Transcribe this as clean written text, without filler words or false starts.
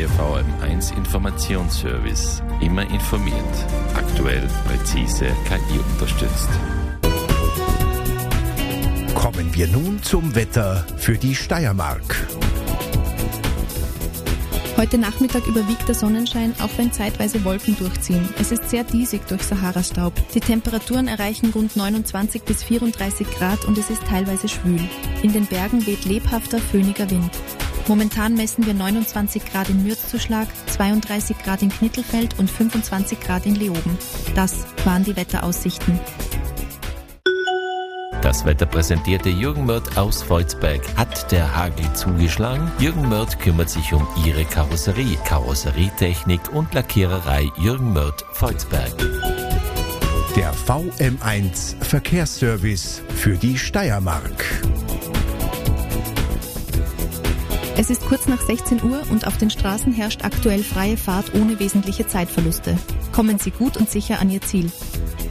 Ihr VM1 Informationsservice. Immer informiert. Aktuell, präzise, KI unterstützt. Kommen wir nun zum Wetter für die Steiermark. Heute Nachmittag überwiegt der Sonnenschein, auch wenn zeitweise Wolken durchziehen. Es ist sehr diesig durch Saharastaub. Die Temperaturen erreichen rund 29 bis 34 Grad und es ist teilweise schwül. In den Bergen weht lebhafter, föhniger Wind. Momentan messen wir 29 Grad in Mürzzuschlag, 32 Grad in Knittelfeld und 25 Grad in Leoben. Das waren die Wetteraussichten. Das Wetter präsentierte Jürgen Mörth aus Volzberg. Hat der Hagel zugeschlagen? Jürgen Mörth kümmert sich um Ihre Karosserie. Karosserietechnik und Lackiererei Jürgen Mörth, Volzberg. Der VM1 Verkehrsservice für die Steiermark. Es ist kurz nach 16 Uhr und auf den Straßen herrscht aktuell freie Fahrt ohne wesentliche Zeitverluste. Kommen Sie gut und sicher an Ihr Ziel.